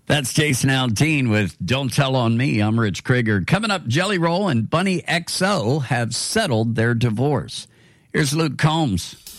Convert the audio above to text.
That's Jason Aldean with Don't Tell on Me. I'm Rich Krieger. Coming up, Jelly Roll and Bunny XO have settled their divorce. Here's Luke Combs.